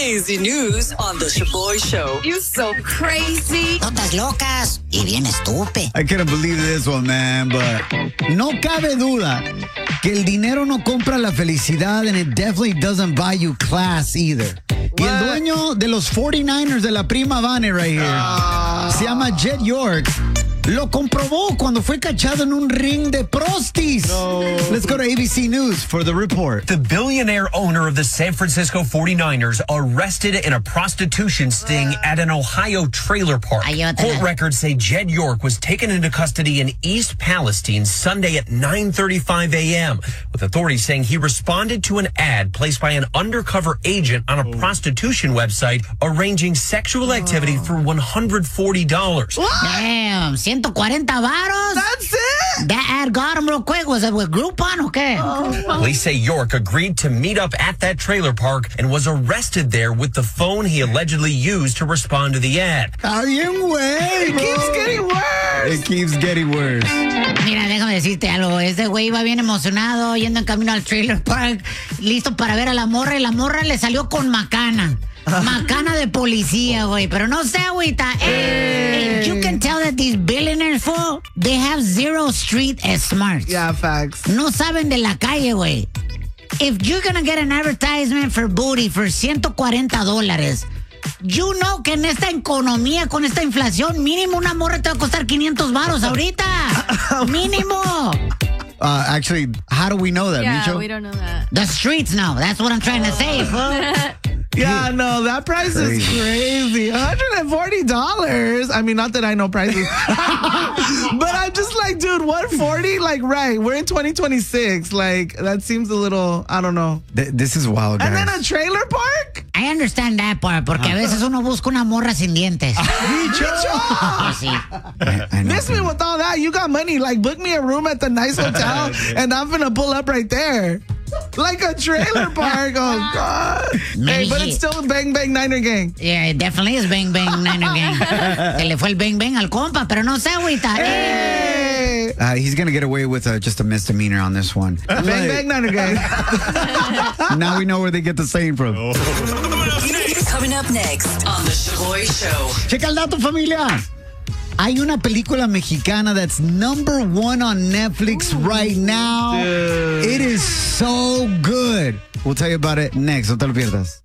crazy news on the Shaboy Show. You so crazy. Todas locas y bien estúpido. I couldn't believe this one, man, but no cabe duda que el dinero no compra la felicidad and it definitely doesn't buy you class either. Y el dueño de los 49ers de la prima Vane right here se llama Jed York. Lo comprobó cuando fue cachado en un ring de prostis. No. Let's go to ABC News for the report. The billionaire owner of the San Francisco 49ers arrested in a prostitution sting at an Ohio trailer park. Court records say Jed York was taken into custody in East Palestine Sunday at 9:35 a.m., with authorities saying he responded to an ad placed by an undercover agent on a prostitution website arranging sexual activity for $140. Damn, 140 varos? That's it? That ad got him real quick. Was it with Groupon or qué? Police say York agreed to meet up at that trailer park and was arrested there with the phone he allegedly used to respond to the ad. Está bien, güey. It keeps getting worse. It keeps getting worse. Mira, déjame decirte algo. Ese güey iba bien emocionado yendo en camino al trailer park, listo para ver a la morra, y la morra le salió con macana. Macana de policía, güey. Pero no sé, güeyta. You can tell that these billionaires, fool, they have zero street smarts. Yeah, facts. No saben de la calle, güey. If you're gonna get an advertisement for booty for $140, you know que en esta economía, con esta inflación, mínimo una morra te va a costar 500 varos ahorita. Mínimo. Actually, how do we know that, Yeah, Micho? we don't know that. The streets know. That's what I'm trying to say, fool. Yeah, no, that price is crazy. $140. I mean, not that I know prices. But I'm just like, dude, $140? Like, right, we're in 2026. Like, that seems a little, I don't know. This is wild, guys. And then a trailer park? I understand that part, porque a veces uno busca una morra sin dientes. Sí. I know. Miss me with all that. You got money. Like, book me a room at the nice hotel, and I'm gonna pull up right there. Like a trailer park. Oh, God. Hey, but it's still Bang Bang Niner Gang. Yeah, it definitely is Bang Bang Niner Gang. Se le fue el Bang Bang al compa, pero no sé, güeyta. Hey. He's going to get away with just a misdemeanor on this one. Bang Bang Niner Gang. Now we know where they get the saying from. Coming up next on the Shaboy Show. Checa el dato, familia. Hay una película mexicana that's #1 on Netflix right now. Dude. It is so good. We'll tell you about it next. No te lo pierdas.